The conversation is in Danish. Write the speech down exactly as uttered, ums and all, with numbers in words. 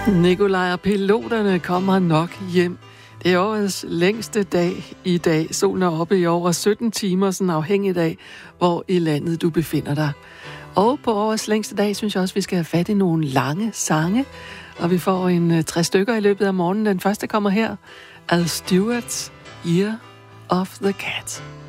Nikolaj og piloterne kommer nok hjem. Det er årets længste dag i dag. Solen er oppe i over sytten timer, sådan afhængigt af, hvor i landet du befinder dig. Og på årets længste dag, synes jeg også, vi skal have fat i nogle lange sange. Og vi får en uh, tre stykker i løbet af morgenen. Den første kommer her. Al Stewart's Year of the Cat.